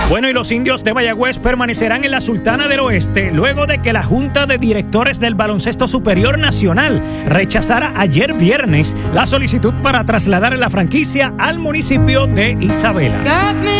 Bueno, y los indios de Mayagüez permanecerán en la Sultana del Oeste luego de que la Junta de Directores del Baloncesto Superior Nacional rechazara ayer viernes la solicitud para trasladar la franquicia al municipio de Isabela.